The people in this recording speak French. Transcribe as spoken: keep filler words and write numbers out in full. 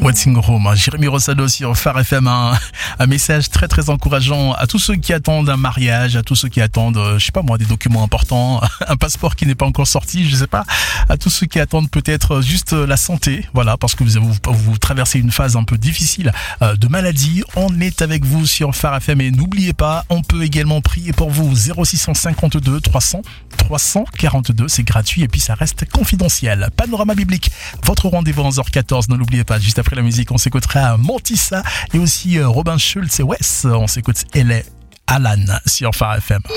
Waiting Room, Jérémy Rossado sur Phare F M, un, un message très très encourageant à tous ceux qui attendent un mariage, à tous ceux qui attendent, je sais pas moi, des documents importants, un passeport qui n'est pas encore sorti, je sais pas, à tous ceux qui attendent peut-être juste la santé, voilà, parce que vous, vous, vous traversez une phase un peu difficile de maladie. On est avec vous sur Phare F M et n'oubliez pas, on peut également prier pour vous. Zéro six cent cinquante-deux trois cents trois cent quarante-deux, c'est gratuit et puis ça reste confidentiel. Panorama biblique, votre rendez-vous à onze heures quatorze, ne l'oubliez pas. Juste après la musique, on s'écoutera Montissa et aussi Robin Schulz et Wes. On s'écoute Elle est Alan sur Phare F M.